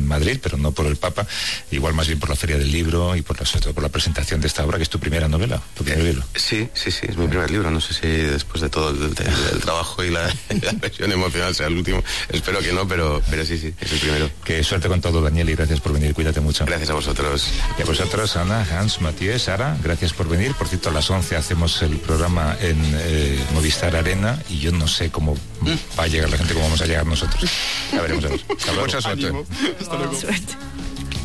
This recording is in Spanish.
Madrid, pero no por el Papa, igual más bien por la Feria del Libro y sobre todo por la presentación de esta obra, que es tu primera novela, tu primer libro. Sí, es mi primer libro. No sé si después de todo el trabajo y la presión emocional sea el último. Espero que no, pero sí, es el primero. Qué suerte con todo, Daniel, y gracias por venir. Cuídate mucho. Gracias a vosotros. Y a vosotros, Ana, Hans, Matías, Sara, gracias por venir. Por cierto, a las 11 hacemos el programa en Movistar Arena y yo no sé cómo va a llegar la gente, cómo vamos a llegar nosotros. Ya veremos. Mucha suerte. Hasta luego. Suerte.